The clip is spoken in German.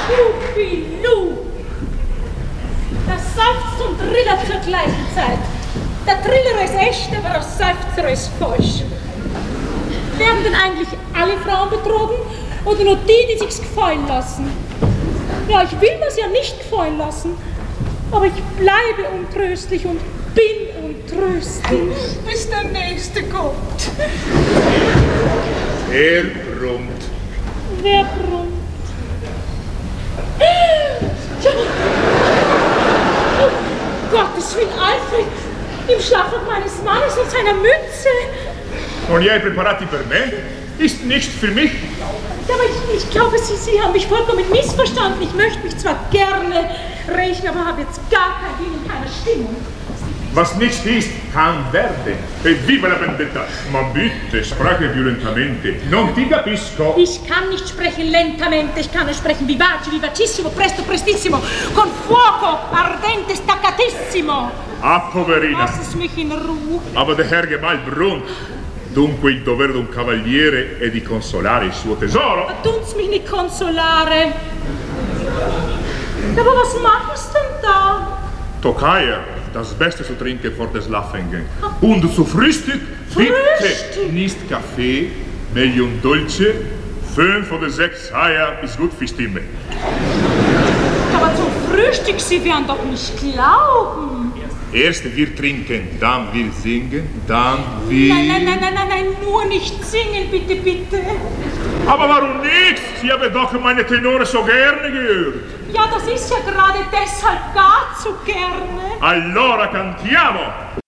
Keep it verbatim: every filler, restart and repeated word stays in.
Schubilu. Der seufzt und trillert zur gleichen Zeit. Der Triller ist echt, aber der Seufzer ist falsch. Werden denn eigentlich alle Frauen betrogen oder nur die, die sich's gefallen lassen? Ja, ich will mir's ja nicht gefallen lassen, aber ich bleibe untröstlich und bin untröstlich. Bis der Nächste kommt. Er brummt. Wer brummt? Ja. Oh Gottes Willen, Alfred! Im Schlafrock meines Mannes und seiner Mütze! Non li hai preparati per me? Ist nicht für mich? Ja, aber ich, ich glaube, Sie, Sie haben mich vollkommen missverstanden. Ich möchte mich zwar gerne rächen, aber habe jetzt gar kein Ding in keiner Stimmung. Was nicht ist, kann werden. E viva la vendetta! Ma bitte, spreche più lentamente. Non ti capisco. Ich kann nicht sprechen lentamente, ich kann nur sprechen vivace, vivacissimo, presto, prestissimo, con fuoco, ardente, staccatissimo. Ah, poverina. Lass es mich in Ruhe. Aber der Herr Gemahl brummt. Dunque il dovere d'un cavaliere è di consolare il suo tesoro. Ma tun's mich nicht consolare. Aber was machst du denn da? Tokayer, das Beste zu trinken vor des Laffengen. Und zu Frühstück, bitte Frühstück? nicht Kaffee, meglio un dolce. Fünf oder sechs Eier ist gut für Stimme. Aber zum Frühstück, Sie werden doch nicht glauben. Erst wir trinken, dann wir singen, dann wir... Nein, nein, nein, nein, nein, nein, nur nicht singen, bitte, bitte. Aber warum nicht? Sie haben doch meine Tenore so gerne gehört. Ja, das ist ja gerade deshalb gar zu gerne. Allora cantiamo!